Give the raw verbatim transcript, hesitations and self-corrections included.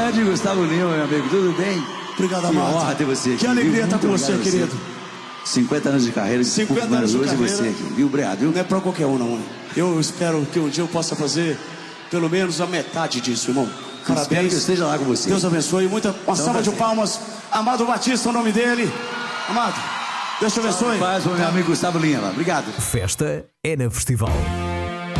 Grande Gustavo Lima, meu amigo, tudo bem? Obrigado, que Amado. honra ter você aqui. Que alegria estar com você, você, querido. cinquenta anos de carreira, cinquenta anos de hoje carreira. você aqui, viu, Obrigado, viu? Não é pra qualquer um, não. Eu espero que um dia eu possa fazer pelo menos a metade disso, irmão. Parabéns. Espero que eu esteja lá com você. Deus abençoe. Muita, uma Então, salva de palmas. Amado Batista, o nome dele. Amado, Deus te abençoe. Paz, meu amigo Gustavo Lima. Obrigado. Festa é na Festival.